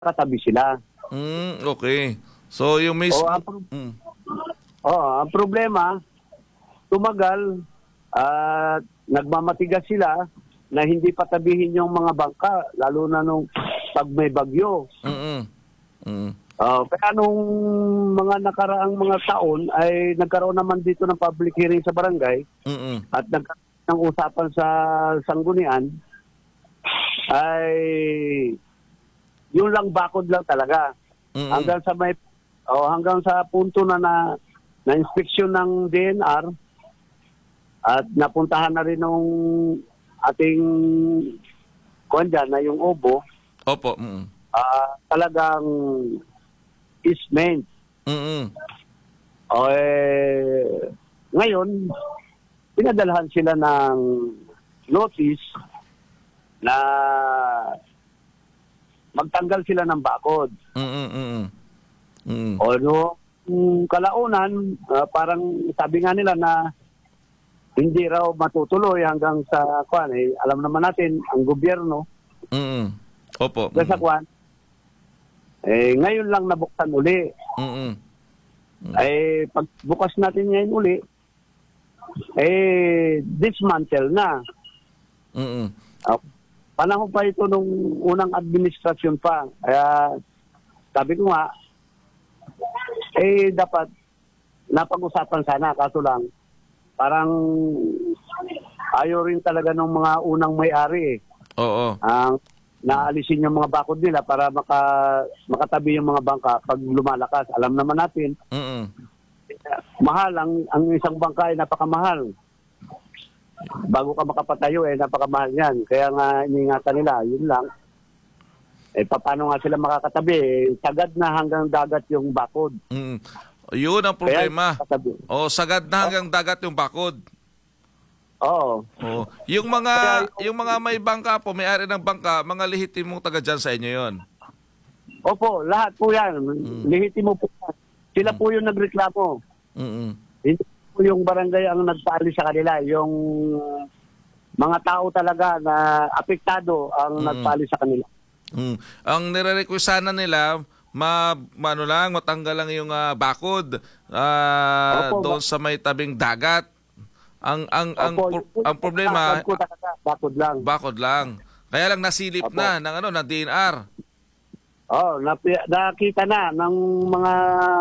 katabi sila. Okay. So yung may... Ang problema, tumagal at nagmamatigas sila na hindi patabihin yung mga bangka, lalo na nung pag may bagyo. Kaya nung mga nakaraang mga taon ay nagkaroon naman dito ng public hearing sa barangay at nagkaroon ng usapan sa sanggunian ay yun lang, bakod lang talaga. Hanggang sa punto na inspeksyon ng DNR at napuntahan na rin nung ating na yung OBO. Opo. Talagang easement. Ngayon, pinadalhan sila ng notice na magtanggal sila ng bakod. Kalaunan, parang sabi nga nila na hindi raw matutuloy hanggang sa alam naman natin, ang gobyerno. Opo. Sa ngayon lang nabuksan uli. Pagbukas natin ngayon uli, dismantle na. Panahon pa ito nung unang administrasyon pa. Kaya sabi ko nga, dapat napag-usapan sana. Kaso lang, parang ayaw rin talaga ng mga unang may-ari. Oo. Naalisin yung mga bakod nila para makatabi yung mga bangka pag lumalakas. Alam naman natin, mahal ang isang bangka ay napakamahal. Bago ka makapatayo napakamahal yan. Kaya nga iniingatan nila, yun lang. Paano nga sila makakatabi? Sagad na hanggang dagat yung bakod. Yun ang problema. Sagad na hanggang dagat yung bakod. Oo. Yung mga may bangka po, may-ari ng bangka, mga lehitimong taga dyan sa inyo yon. Opo, lahat po yan. Lehitimo po. Sila po yung nagreklamo. Hindi po yung barangay ang nagpaalis sa kanila. Yung mga tao talaga na apektado ang nagpaalis sa kanila. Ang nire-request sana nila, matanggal lang yung bakod doon sa may tabing dagat. Ang problema, bakod lang. Kaya lang nasilip na ng DNR. Nakita na ng mga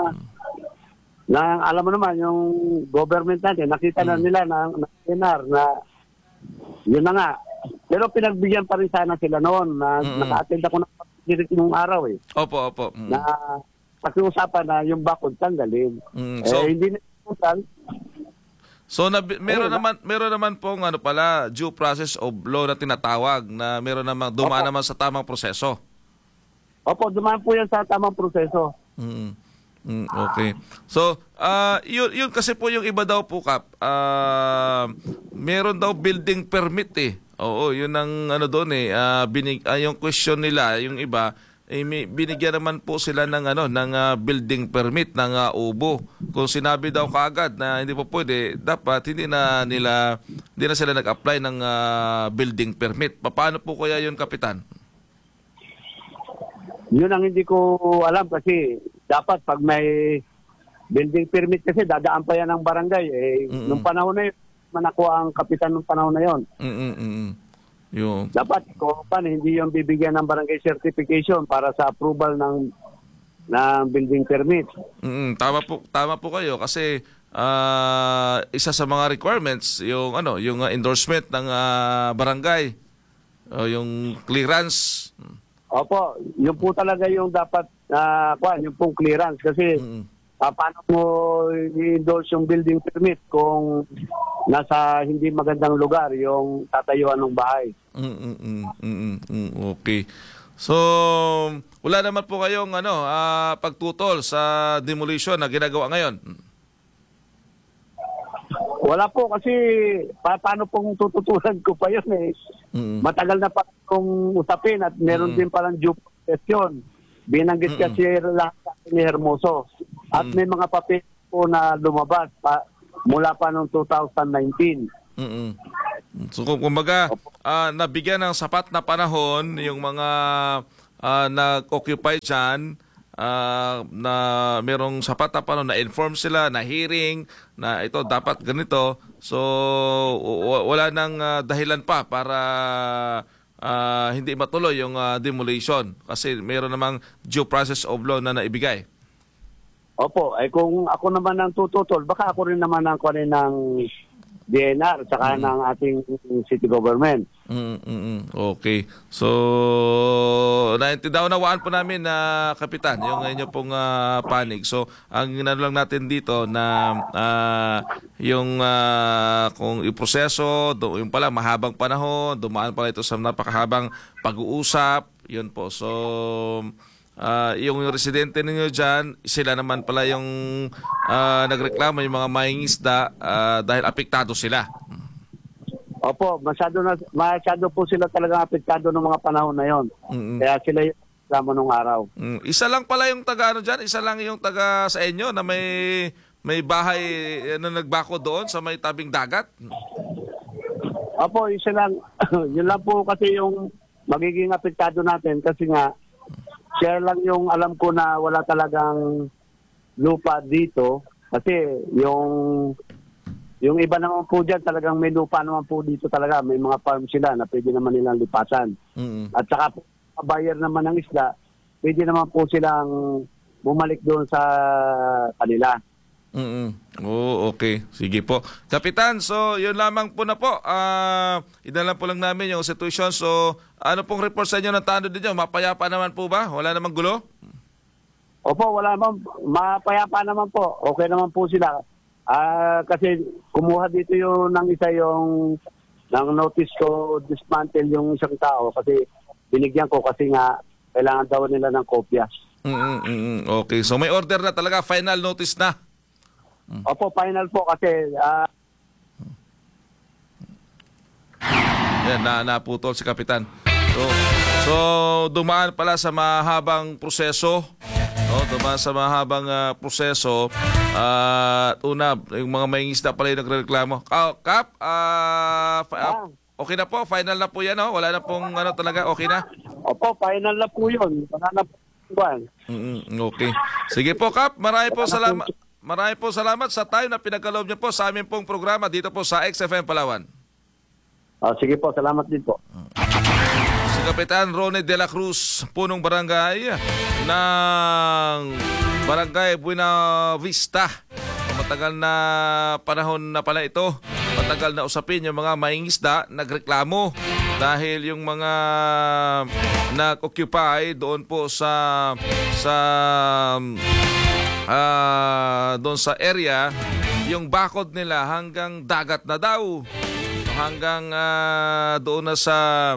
alam mo naman yung government natin, nakita na nila ng DNR na yun na nga. Pero pinagbigyan pa rin sana sila noon na naka-attend ako ng pagdirik nung araw Opo. Na pakiusapan na yung bakod tanggalin. Hindi na total. So meron naman pong due process of law na tinatawag na meron naman dumaan naman sa tamang proseso. Opo, dumaan po yan sa tamang proseso. Okay. So, yun kasi po yung iba daw po, Kap. Meron daw building permit Oo, yun ang doon yung question nila, yung iba binigyan naman po sila ng building permit ng OBO. Kung sinabi daw kaagad na hindi po pwede, dapat hindi na sila nag-apply ng building permit. Paano po kaya yun, Kapitan? Yun ang hindi ko alam kasi dapat pag may building permit kasi dadaan pa yan ng barangay. Nung panahon na yun, manakuha ang kapitan ng panahon na yun. Dapat hindi yung bibigyan ng barangay certification para sa approval ng building permit. Tama po kayo kasi isa sa mga requirements yung endorsement ng barangay yung clearance. Opo, yun po talaga yung dapat yung pong clearance kasi paano mo i-endorse yung building permit kung nasa hindi magandang lugar yung tatayuan ng bahay. Okay. So, wala naman po kayong pagtutol sa demolition na ginagawa ngayon? Wala po kasi paano pong tututulan ko pa yun Matagal na pa kong usapin at meron din palang due process yun. Binanggit kasi lahat ni Hermoso. At may mga papel po na lumabas mula pa noong 2019. So kumbaga, nabigyan ng sapat na panahon yung mga nag-occupy dyan, na merong sapat na na-inform sila, na hearing, na ito dapat ganito. So, wala nang dahilan pa para hindi matuloy yung demolition kasi mayroon namang due process of law na naibigay. Opo, kung ako naman ang tututol, baka ako rin naman ang kunin ng DNR saka ng ating city government. Okay. So, naunawaan po namin na Kapitan, yung inyo pong panig. So, ang ginano lang natin dito na yung kung iproseso, yung pala mahabang panahon, dumaan pala ito sa napakahabang pag-uusap, yun po. So, yung residente ninyo dyan, sila naman pala yung nagreklamo, yung mga mangingisda dahil apektado sila. Opo, masyado po sila talagang apektado ng mga panahon na yon. Kaya sila yung reklamo nung araw. Isa lang pala yung taga dyan, isa lang yung taga sa inyo na may bahay na nagbako doon sa may tabing dagat. Opo, isa lang. Yun lang po kasi yung magiging apektado natin kasi nga siya lang yung alam ko na wala talagang lupa dito kasi yung iba naman po dyan talagang may lupa naman po dito talaga. May mga farm sila na pwede naman nilang lipatan. At saka po, buyer naman ng isda, pwede naman po silang bumalik doon sa kanila. Oh, okay. Sige po. Kapitan, so yun lamang po na po. Inalam po lang namin yung situation. So, ano pong report sa inyo ng tanod ninyo? Mapayapa naman po ba? Wala namang gulo? Opo, wala naman. Mapayapa naman po. Okay naman po sila. Kasi kumuha dito yung ng isa yung ng notice ko dismantle yung isang tao kasi binigyan ko kasi nga kailangan daw nila ng kopya. Okay. So, may order na talaga. Final notice na. Opo, final po kasi yan, naputol si Kapitan. So dumaan pala sa mahabang proseso. Dumaan sa mahabang proseso. Una, yung mga mangingisda pala yung nagreklamo. Kap, okay na po? Final na po yan, no? Wala na pong talaga, okay na? Opo, final na po yun. Wala na po. Okay. Sige po, Kap. Marami po salamat sa time na pinagkaloob niyo po sa aming pong programa dito po sa XFM Palawan. Sige po, salamat din po. Si Kapitan Ronnie de la Cruz, punong barangay ng Barangay Buena Vista. Matagal na panahon na pala ito. Matagal na usapin yung mga mangingisda nagreklamo dahil yung mga nag-occupy doon po doon sa area, yung bakod nila hanggang dagat na daw. Hanggang doon na sa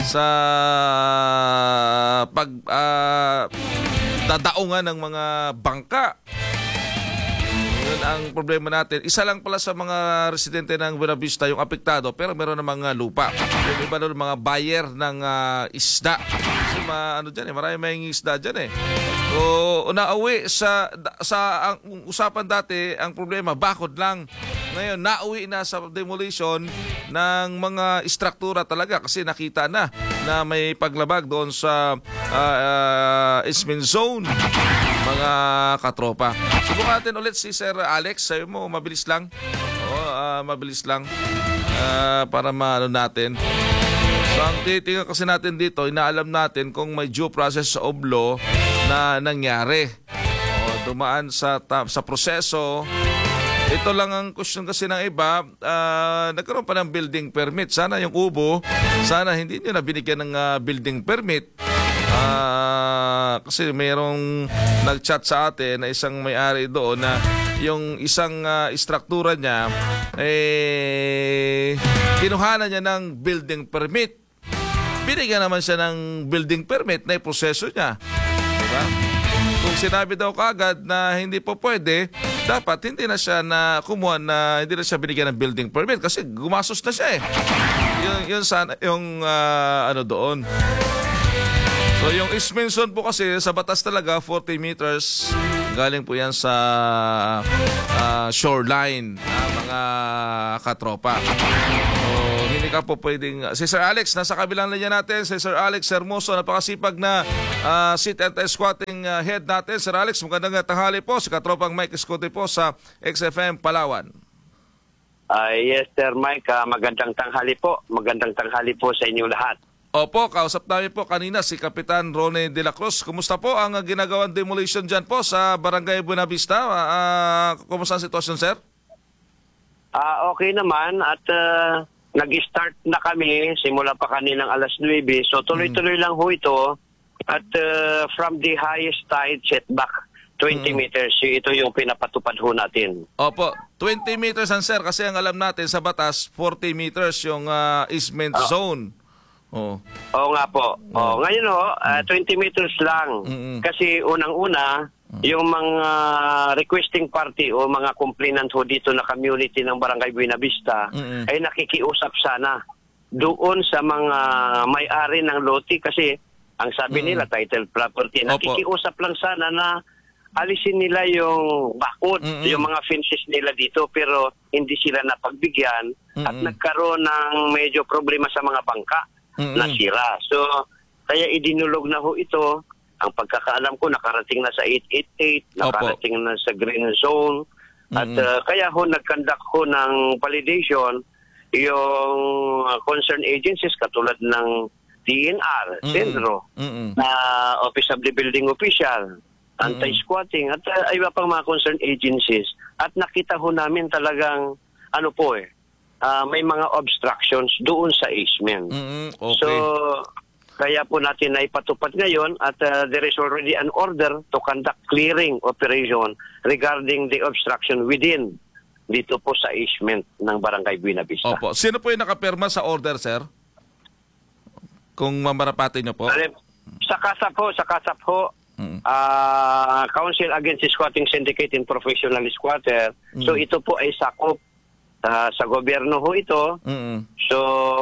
dadaungan ng mga bangka. Yun ang problema natin. Isa lang pala sa mga residente ng Buena Vista yung apektado, pero meron ng mga lupa. Yung iba doon mga buyer ng isda. Kasi marami may isda dyan eh. So, nauwi ang usapan dati, ang problema, bakod lang. Ngayon, nauwi na sa demolition ng mga istruktura talaga kasi nakita na may paglabag doon sa Ismin Zone, mga katropa. Subukan natin ulit si Sir Alex. Sabi mo, mabilis lang. Mabilis lang para maano natin. So, ang titingnan kasi natin dito, inaalam natin kung may due process of law na nangyari. Dumaan sa proseso. Ito lang ang question kasi ng iba, nagkaroon pa ng building permit. Sana yung ubo, sana hindi nyo na binigyan ng building permit. Kasi mayroong nag-chat sa atin na isang may-ari doon na yung isang istruktura niya, kinuhanan niya ng building permit. Binigyan naman siya ng building permit na proseso niya. Diba? Kung sinabi daw kagad na hindi po pwede, dapat hindi na siya kumuha na hindi na siya binigyan ng building permit kasi gumastos na siya eh. Yun sana yung doon. So yung Isminson po kasi sa batas talaga 40 meters galing po yan sa shoreline, mga katropa. So, hindi ka po pwedeng... Si Sir Alex, nasa kabilang linya natin. Si Sir Alex Hermoso, napakasipag na sit and squatting head natin. Sir Alex, magandang tanghali po. Si Katropang Mike Escote po sa XFM Palawan. Yes, Sir Mike. Magandang tanghali po. Magandang tanghali po sa inyo lahat. Opo, kausap namin po kanina si Kapitan Rone de la Cruz. Kumusta po ang ginagawang demolition dyan po sa Barangay Buenavista? Kumusta ang sitwasyon, sir? Okay naman at nag-start na kami simula pa kaninang alas 9. So tuloy-tuloy lang ho ito at from the highest tide setback 20 meters. Ito yung pinapatupad ho natin. Opo, 20 meters ang sir kasi ang alam natin sa batas 40 meters yung easement zone. Oo nga po. Ngayon ho, 20 meters lang. Kasi unang-una, yung mga requesting party o mga complainant ho dito na community ng Barangay Buenavista ay nakikiusap sana doon sa mga may-ari ng lote kasi ang sabi nila title property. Nakikiusap lang sana na alisin nila yung bakod, yung mga fences nila dito pero hindi sila napagbigyan at nagkaroon ng medyo problema sa mga bangka. Nasira. So, kaya idinulog na ho ito. Ang pagkakaalam ko, nakarating na sa 888, nakarating na sa green zone. At kaya ho, nag-conduct ho ng validation yung concerned agencies katulad ng DNR, Sendro, na Office of the Building Official, Anti-Squatting, at iba pang mga concerned agencies. At nakita ho namin talagang, may mga obstructions doon sa easement. Okay. So, kaya po natin na ipatupad ngayon at there is already an order to conduct clearing operation regarding the obstruction within dito po sa easement ng Barangay Buenavista. Opo. Sino po yung nakapirma sa order, sir? Kung mamarapati nyo po. Sa kasap ho, Council Against Squatting Syndicate and Professional Squatter. So ito po ay sakop sa gobyerno ho ito. So,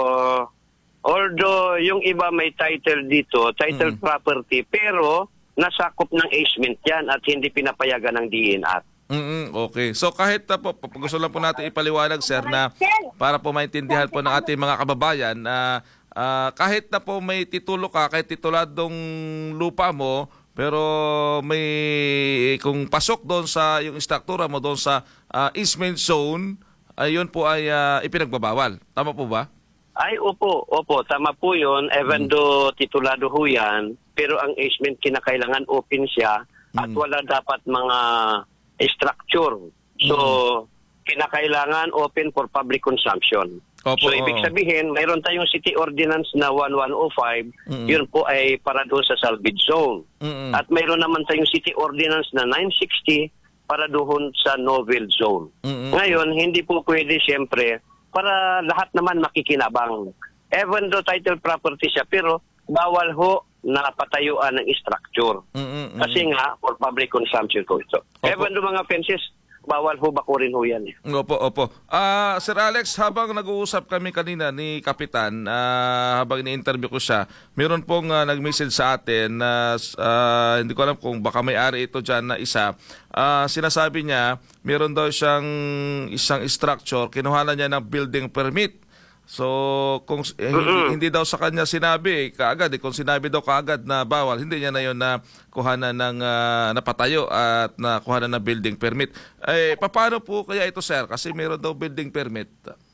although yung iba may title dito, title property, pero nasakop ng easement yan at hindi pinapayagan ng DNR. Okay. So kahit na po, gusto lang po natin ipaliwanag, sir, na para po maintindihan po ng ating mga kababayan na kahit na po may titulo ka, kahit tituladong lupa mo, pero may kung pasok doon sa yung struktura mo doon sa easement zone, ayun po ay ipinagbabawal. Tama po ba? Ay, opo. Tama po yun. Even though titulado ho yan, pero ang easement kinakailangan open siya at wala dapat mga structure. So, kinakailangan open for public consumption. So, ibig sabihin, mayroon tayong City Ordinance na 1105, yun po ay para doon sa salvage zone. At mayroon naman tayong City Ordinance na 960 para doon sa novel zone. Ngayon, hindi po pwede siyempre para lahat naman makikinabang. Even though title property siya, pero bawal ho na patayuan ng structure. Kasi nga, for public consumption ko ito. Even though mga fences, bawal ho bakurin ho yan. Opo. Sir Alex, habang nag-uusap kami kanina ni Kapitan, habang ini-interview ko siya, meron pong nag-message sa atin na hindi ko alam kung baka may-ari ito dyan na isa. Sinasabi niya, meron daw siyang isang structure, kinuhanan niya ng building permit. So, kung hindi daw sa kanya sinabi kaagad, kung sinabi daw kaagad na bawal, hindi niya na yun na kuhanan ng napatayo at na kuhanan ng building permit. Paano po kaya ito, sir? Kasi meron daw building permit.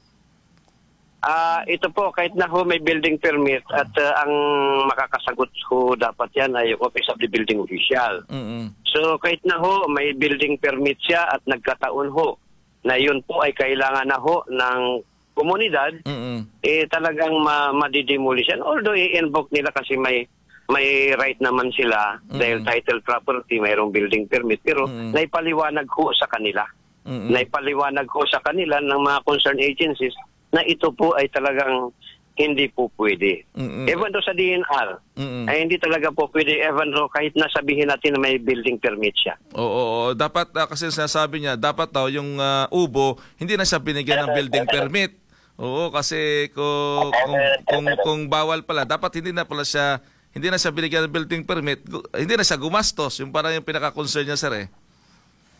Ito po, kahit na ho may building permit at ang makakasagot ho dapat yan ay Office of the Building Official. So, kahit na ho may building permit siya at nagkataon ho na yun po ay kailangan na ho ng komunidad, talagang madidemolition. Although i-invoke nila kasi may right naman sila dahil title property, mayroong building permit, pero naipaliwanag ho sa kanila. Naipaliwanag ho sa kanila ng mga concerned agencies na ito po ay talagang hindi po pwede. Even though sa DNR, ay hindi talaga po pwede, even though kahit nasabihin natin na may building permit siya. Oo. Dapat, kasi sinasabi niya, dapat daw yung ubo, hindi na siya binigyan ng building permit. Oo, kasi kung bawal pala, dapat hindi na siya binigyan ng building permit, hindi na siya gumastos. Yung parang yung pinaka-concern niya, sir,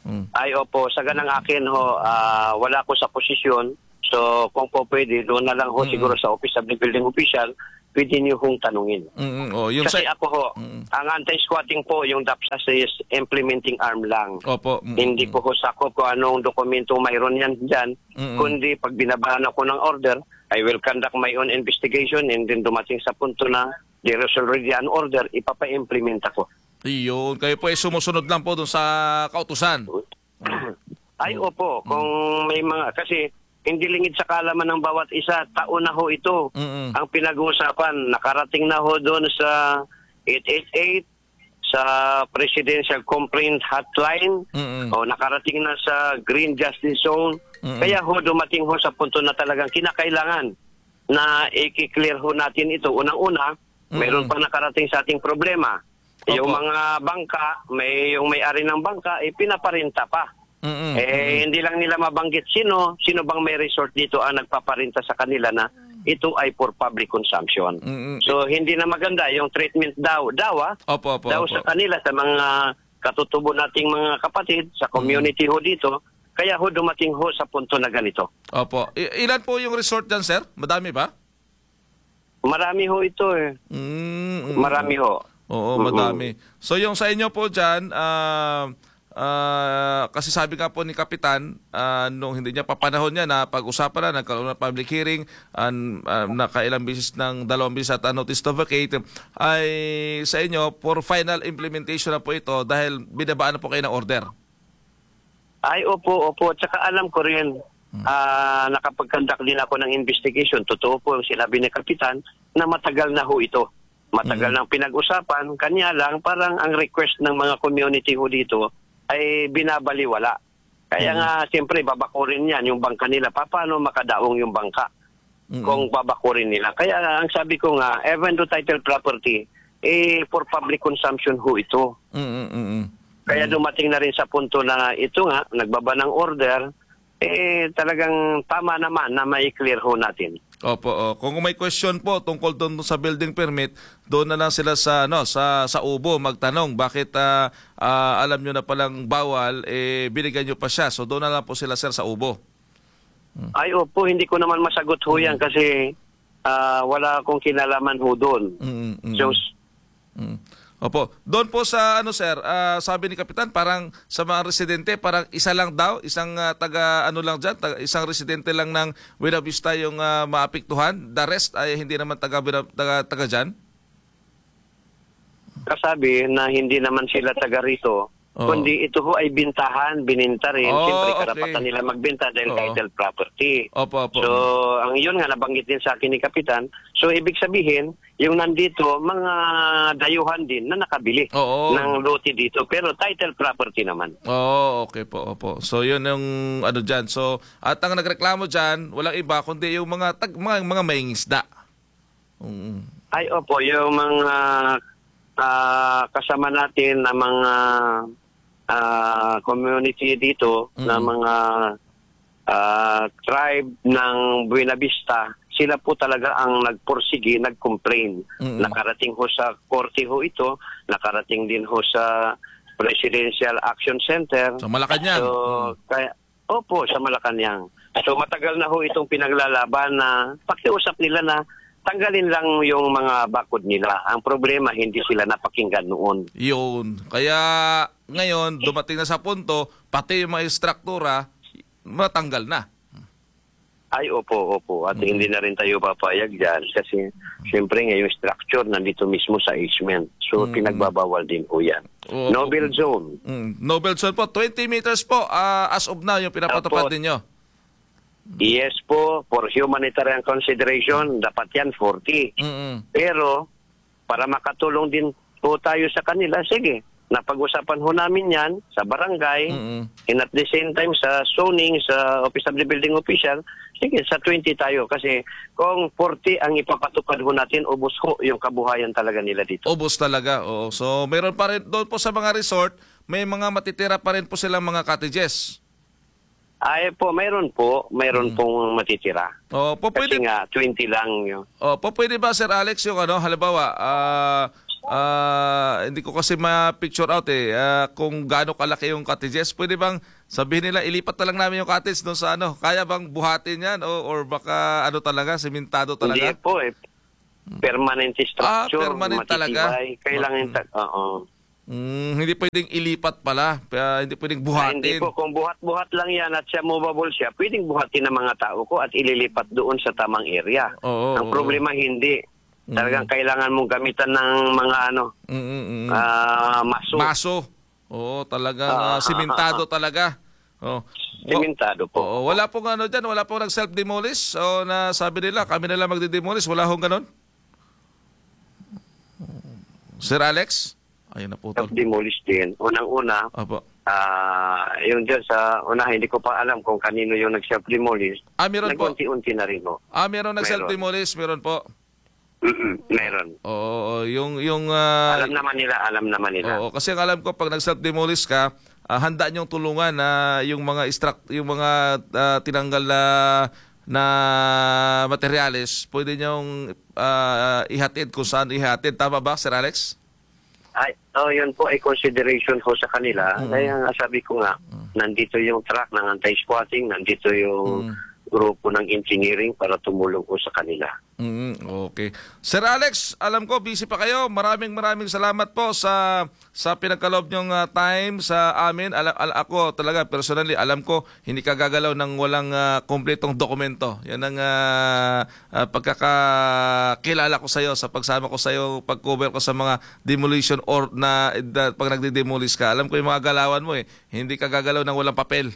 Ay, opo. Sa ganang akin ho, wala ko sa posisyon. So, kung po pwede, doon na lang ho siguro sa Office of the Building Official, pwede niyo hong tanungin. Yung Kasi ako ho, ang anti-squatting po, yung DAPSAS is implementing arm lang. Opo. Hindi ko ho sakop kung anong dokumento mayroon yan dyan. Kundi pag binabahan ako ng order, I will conduct my own investigation and then dumating sa punto na there is already an order, ipapa-implement ako. Iyon. Kayo po ay sumusunod lang po doon sa kautusan. Ay, opo. Kung may mga, kasi hindi lingid sa kaalaman ng bawat isa, taon na ho ito. Ang pinag-uusapan, nakarating na ho doon sa 888, sa Presidential Complaint Hotline, o nakarating na sa Green Justice Zone. Kaya ho, dumating ho sa punto na talagang kinakailangan na i-clear ho natin ito. Unang-una, mayroon pa nakarating sa ating problema. Yung mga bangka, yung may-ari ng bangka, pinaparinta pa. Hindi lang nila mabanggit sino bang may resort dito ang nagpaparinta sa kanila na ito ay for public consumption. So, hindi na maganda yung treatment daw sa kanila, sa mga katutubo nating mga kapatid, sa community ho dito. Kaya ho, dumating ho sa punto na ganito. Opo. Ilan po yung resort dyan, sir? Madami ba? Marami ho ito eh. Marami ho. Oo, madami. So yung sa inyo po dyan, kasi sabi nga po ni Kapitan, nung hindi niya papanahon niya na pag-usapan na, nagkaroon ng public hearing, nakailang bisis ng 2 bisis at notice to vacate, ay sa inyo, for final implementation na po ito dahil binabaan na po kayo ng order. Ay, opo. Tsaka alam ko rin, nakapag-conduct din ako ng investigation. Totoo po yung sinabi ni Kapitan na matagal na ho ito. Matagal nang pinag-usapan, kanya lang parang ang request ng mga community ho dito ay binabaliwala. Kaya nga, siyempre, babakurin yan yung bangka nila. Paano makadaong yung bangka kung babakurin nila? Kaya ang sabi ko nga, even though title property, for public consumption ho ito. Kaya dumating na rin sa punto na ito nga, nagbaba ng order, talagang tama naman na mai-clear ho natin. Opo. Kung may question po tungkol doon sa building permit, doon na lang sila sa UBO magtanong bakit alam nyo na palang bawal, binigyan nyo pa siya. So doon na lang po sila, sir, sa UBO. Ay, opo, hindi ko naman masagot ho yan kasi wala akong kinalaman ho doon. Opo. Doon po sa sir, sabi ni Kapitan, parang sa mga residente, parang isa lang daw, isang isang residente lang ng Buena Vista yung maapektuhan. The rest ay hindi naman taga dyan? Kasabi na hindi naman sila taga rito, kundi ito ho ay bintahan, bininta rin. Siyempre, karapatan nila magbenta dahil title property. Opo. So, ang yun nga, nabanggit din sa akin ni Kapitan. So, ibig sabihin, yung nandito, mga dayuhan din na nakabili ng lote dito. Pero title property naman. Okay po, opo. So, yun yung dyan. So, at ang nagreklamo dyan, walang iba, kundi yung mga mayngisda. Ay, opo, yung mga kasama natin na mga community dito, na mga tribe ng Buena Vista, sila po talaga ang nagporsige, nag-complain. Nakarating ho sa korte ho ito, nakarating din ho sa Presidential Action Center. Sa Malacanang. So, opo, sa Malacanang. So matagal na ho itong pinaglalaban na pakiusap nila na tanggalin lang yung mga bakod nila. Ang problema, hindi sila napakinggan noon. Yun. Kaya ngayon, dumating na sa punto, pati yung mga struktura, matanggal na. Ay, opo. At hindi na rin tayo papayag dyan kasi siyempre ngayong structure nandito mismo sa easement. So, pinagbabawal din po yan. Noble Zone. Noble Zone po. 20 meters po as of now yung pinapatupad ninyo. Yes po, for humanitarian consideration, dapat yan 40. Pero, para makatulong din po tayo sa kanila, sige, napag-usapan ho namin yan sa barangay, and at the same time sa zoning, sa Office of the Building Official, sige, sa 20 tayo. Kasi kung 40 ang ipapatupad ho natin, ubos ho yung kabuhayan talaga nila dito. Ubos talaga, oo. So, meron pa rin, doon po sa mga resort, may mga matitira pa rin po silang mga cottages. Ay po, mayroon pong matitira. Pwede, kasi nga, 20 lang yun. pwede ba, Sir Alex, yung halimbawa, hindi ko kasi ma-picture out kung gaano kalaki yung cottages. Pwede bang sabihin nila, ilipat na lang namin yung cottage doon sa ano? Kaya bang buhatin yan? Or baka ano talaga, sementado talaga? Hindi po permanent structure. Permanent talaga? Kailangan, hindi pwedeng ilipat pala. Hindi pwedeng buhatin. Hindi po. Kung buhat-buhat lang yan at siya movable siya, pwedeng buhatin ng mga tao ko at ililipat doon sa tamang area. Ang problema hindi. Talagang kailangan mong gamitan ng mga maso. Oo, talagang simentado talaga. Simentado po. Wala pong dyan, wala pong nag-self-demolish o na sabi nila, kami nila magde-demolish, wala hong ganon? Sir Alex? Ayun na po. Self-demolish din. Unang-una, yung dyan sa una, hindi ko pa alam kung kanino yung nag-self-demolish. Meron po. Nag-unti-unti na rin po. Meron nag-self-demolish, meron po. Meron. Oo, yung alam naman nila. Oo, kasi ang alam ko pag nag-self-demolish ka, handa niyong tulungan na yung mga tinanggal na materyales, pwede niyong ihatid kung saan ihatid. Tama ba, Sir Alex? Yun po ay consideration ko sa kanila. Kaya sabi ko nga, nandito yung truck ng anti-squatting, nandito yung grupo ng engineering para tumulong ko sa kanila. Okay. Sir Alex, alam ko busy pa kayo. Maraming salamat po sa pinagkaloob niyong time sa amin. Ako talaga personally, alam ko hindi ka gagalaw ng walang kompletong dokumento. Yan ang pagkakakilala ko sa iyo sa pagsama ko sa iyo, pag-cover ko sa mga demolition or pag nagde-demolish ka. Alam ko yung mga galawan mo Hindi ka gagalaw ng walang papel.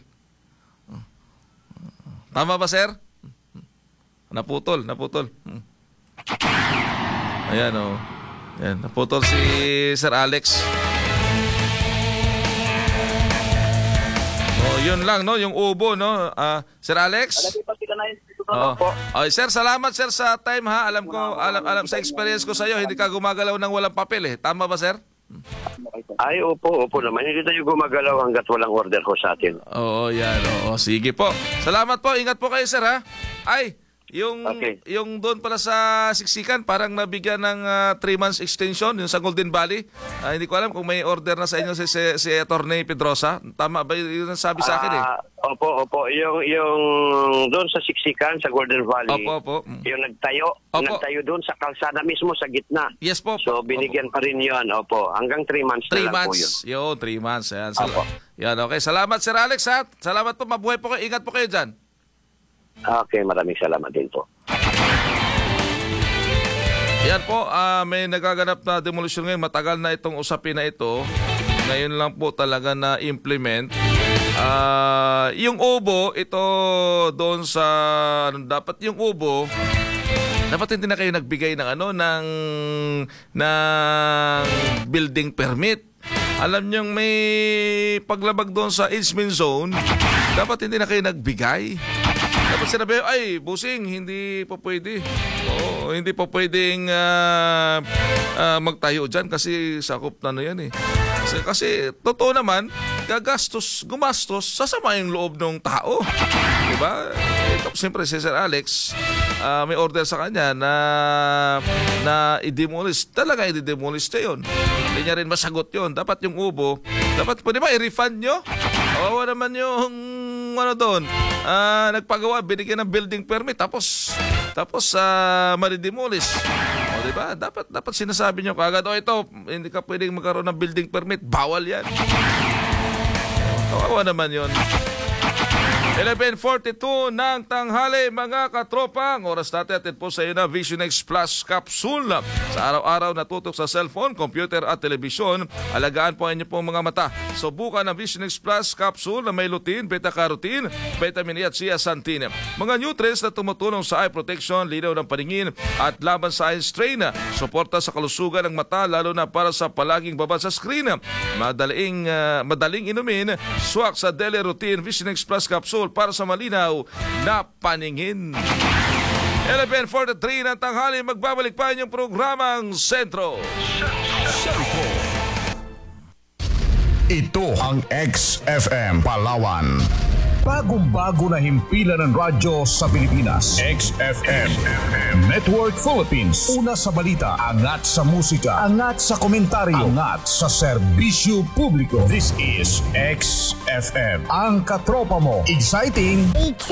Tama ba, sir? Naputol. Ayan, Ayan, naputol si Sir Alex. Yun lang, yung ubo, Sir Alex? Sir, salamat, sir, sa time, ha? Alam sa experience ko sa iyo, hindi ka gumagalaw ng walang papel, Tama ba, sir? Opo naman. Hindi tayo gumagalaw hanggat walang order ko sa atin. Yan. Sige po. Salamat po. Ingat po kayo, sir, ha? Yung doon pala sa Siksikan, parang nabigyan ng 3 months extension, yung sa Golden Valley. Hindi ko alam kung may order na sa inyo si Attorney Pedrosa. Tama ba yun ang sabi sa akin, Opo. Yung doon sa Siksikan, sa Golden Valley. Opo. Yung nagtayo doon sa kalsada mismo sa gitna. Yes po. So binigyan pa rin yun. Opo. Hanggang 3 months na lang po yun. 3 months. Ayan. Yan, okay. Salamat, Sir Alex, ha? Salamat po. Mabuhay po kayo. Ingat po kayo dyan. Okay, maraming salamat din po. Yan po, may nagaganap na demolition ngayon. Matagal na itong usapin na ito. Ngayon lang po talaga na implement. Yung ubo, ito doon sa dapat yung ubo, dapat hindi na kayo nagbigay ng ng building permit. Alam nyo may paglabag doon sa easement zone, dapat hindi na kayo nagbigay. Dapat sinabi, busing, hindi po pwede. Hindi po pwedeng magtayo dyan kasi sakop na yan Kasi totoo naman, gumastos, sasama yung loob ng tao. Diba? Siyempre si Sir Alex, may order sa kanya na i-demolish. Talaga i-demolish na yun. Hindi niya rin masagot yun. Dapat yung ubo, dapat pwede ba i-refund nyo? Kawawa naman yung doon, nagpagawa, binigyan ng building permit, tapos ma-demolish. Diba? Dapat sinasabi nyo kagad, ito, hindi ka pwedeng magkaroon ng building permit, bawal yan. Kawawa naman yun. 11:42 ng tanghali, mga katropa. Ang oras natin atin po sa iyo na Vision X Plus Capsule. Sa araw-araw natutok sa cellphone, computer at telebisyon, alagaan po inyo pong mga mata. Subukan ang Vision X Plus Capsule na may lutein, beta-carotene, vitamin E at zeaxanthin. Mga nutrients na tumutulong sa eye protection, linaw ng paningin at laban sa eye strain. Suporta sa kalusugan ng mata, lalo na para sa palaging babad sa screen. Madaling inumin, swak sa daily routine Vision X Plus Capsule para sa malinaw na paningin. 11:43 ng tanghali, magbabalik pa inyong programang Sentro. Ito ang XFM Palawan. Bagong-bago na himpilan ng radyo sa Pilipinas. XFM Network Philippines. Una sa balita, angat sa musika, angat sa komentaryo, angat sa serbisyo publiko. This is XFM. Ang katropa mo. Exciting!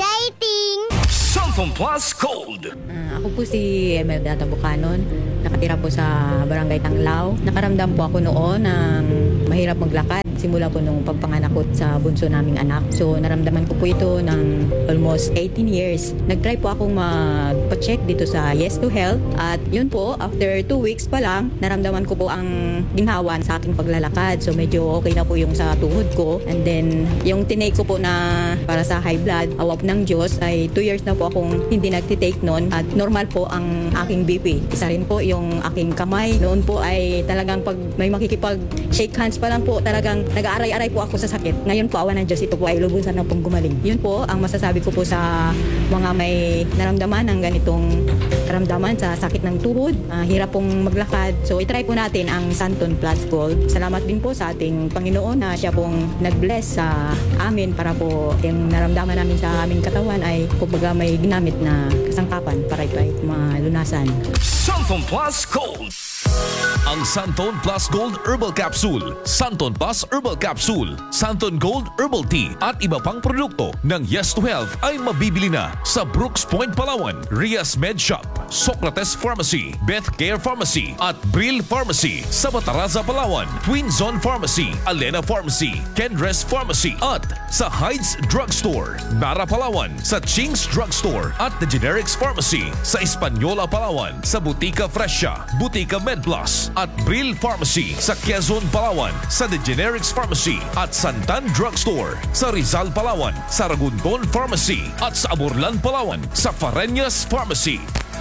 Cellphone Plus Gold. Ako po si Emelda Bucanon. Nakatira po sa Barangay Tanglao. Nakaramdam po ako noon ng mahirap maglakad. Simula po nung pagpanganak ko sa bunso naming anak. So naramdaman ko po ito ng almost 18 years. Nag-try po akong magpa-check dito sa Yes to Health. At yun po, after 2 weeks pa lang, naramdaman ko po ang ginhawa sa aking paglalakad. So medyo okay na po yung sa tuhod ko. And then yung tinake ko po na para sa high blood, awap ng Diyos, ay 2 years na po akong hindi nagtitake noon. At normal po ang aking BP. Isa rin po yung aking kamay. Noon po ay talagang pag may makikipag-shake hands pa lang po, talagang nag-aaray-aray po ako sa sakit. Ngayon po, awa ng Diyos, ito po ay lubusan na pong gumaling. Yun po, ang masasabi ko po sa mga may naramdaman ng ganitong karamdaman sa sakit ng tuhod, hirap pong maglakad. So, itry po natin ang Santon Plus Gold. Salamat din po sa ating Panginoon na siya pong nag-bless sa amin para po yung naramdaman namin sa aming katawan ay kumbaga may ginamit na kasangkapan para ito ay malunasan. Cellphone Plus Gold. Ang Santon Plus Gold Herbal Capsule, Santon Plus Herbal Capsule, Santon Gold Herbal Tea at iba pang produkto ng Yes to Health ay mabibili na sa Brooks Point Palawan, Rias Med Shop, Socrates Pharmacy, Beth Care Pharmacy at Brill Pharmacy sa Bataraza, Palawan, Twin Zone Pharmacy, Alena Pharmacy, Kendres Pharmacy at sa Hydes Drugstore, Nara, Palawan, sa Ching's Drugstore at The Generics Pharmacy sa Española, Palawan, sa Butika Fresha, Butika Med Plus at Brill Pharmacy sa Quezon, Palawan, sa The Generics Pharmacy at Santan Drugstore sa Rizal, Palawan, sa Ragunton Pharmacy at sa Aburlan, Palawan sa Fareñas Pharmacy.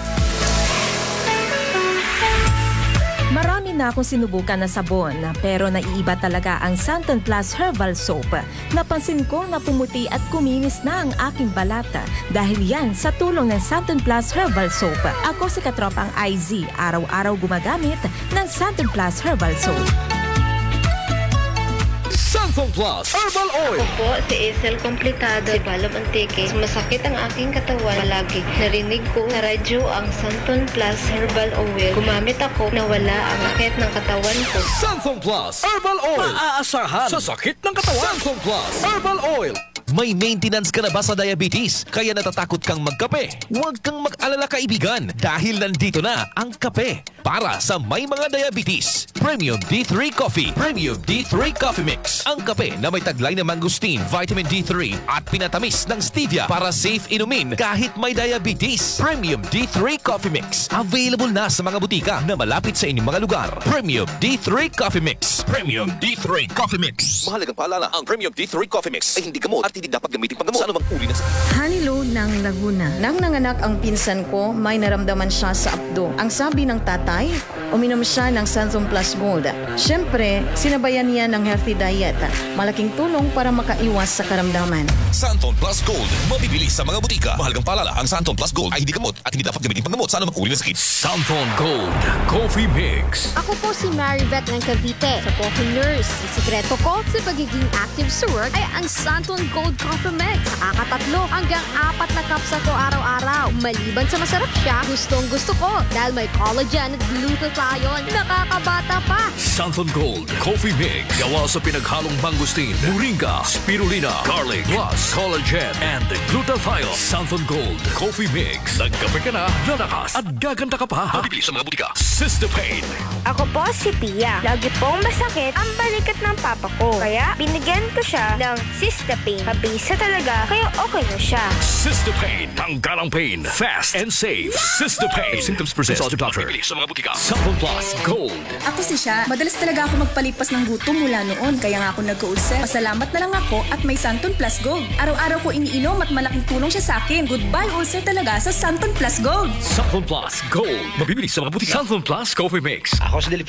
Marami na akong sinubukan na sabon pero naiiba talaga ang Santon Plus Herbal Soap. Napansin ko na pumuti at kuminis na ang aking balata dahil yan sa tulong ng Santon Plus Herbal Soap. Ako si Katropang IZ, araw-araw gumagamit ng Santon Plus Herbal Soap. Cellphone Plus Herbal Oil. Ako po si Isel Complicado, si Balab Antique. Masakit ang aking katawan palagi. Narinig ko sa radyo ang Santon Plus Herbal Oil. Gumamit ako na wala ang sakit ng katawan ko. Cellphone Plus Herbal Oil. Maaasahan sa sakit ng katawan. Cellphone Plus Herbal Oil. May maintenance ka na ba sa diabetes? Kaya natatakot kang magkape? Huwag kang mag-alala, kaibigan, dahil nandito na ang kape para sa may mga diabetes. Premium D3 Coffee, Premium D3 Coffee Mix. Ang kape na may taglay na mangosteen, vitamin D3 at pinatamis ng stevia para safe inumin kahit may diabetes. Premium D3 Coffee Mix. Available na sa mga butika na malapit sa inyong mga lugar. Premium D3 Coffee Mix. Premium D3 Coffee Mix. Mahalagang paalala, ang Premium D3 Coffee Mix ay hindi gamot at hindi dapat gamitin panggamot sa anumang uri ng sakit. Hanilo ng Laguna. Nang nanganak ang pinsan ko, may naramdaman siya sa abdo. Ang sabi ng tatay, uminom siya ng Santon Plus Gold. Siyempre, sinabayan niya ng healthy diet. Malaking tulong para makaiwas sa karamdaman. Santon Plus Gold, mabibili sa mga butika. Mahalagang paalala, ang Santon Plus Gold ay hindi gamot at hindi dapat gamitin panggamot sa anumang uri ng sakit. Santon Gold Coffee Mix. Ako po si Maribeth ng Cavite. Sa po ako nurse. Ang sikreto ko sa pagiging active sa work ay ang Santon Gold Coffee Mix. Nakakatatlo hanggang 4 na cups ako araw-araw. Maliban sa masarap siya, gustong gusto ko dahil may collagen at glutathione. Nakakabata pa. Santon Gold Coffee Mix. Gawa sa pinaghalong mangosteen, moringa, spirulina, garlic, plus collagen and glutathione. Santon Gold Coffee Mix. Nagkape ka na, lalakas at gaganda ka pa. Mabibili sa mga butika. Cystopain. Ako po si Pia. Lagi pong masakit ang balikat ng papa ko. Kaya binigyan ko siya ng Cystopain. Mabisa talaga, kaya okay na siya. Cystopain. Tanggal ang pain. Fast and safe. Cystopain. If symptoms persist, consult your doctor. Mabibili sa mga butika. Santon Plus Gold. Ako si Sha. Madalas talaga ako magpalipas ng gutom mula noon. Kaya nga ako nagka-ulcer. Pasalamat na lang ako at may Santon Plus Gold. Araw-araw ko iniinom at malaking tulong siya sa akin. Goodbye ulcer talaga sa Santon Plus Gold. Santon Plus Gold. Mabibili sa mga butika. Santon Plus Coffee Mix. Ako si Delphine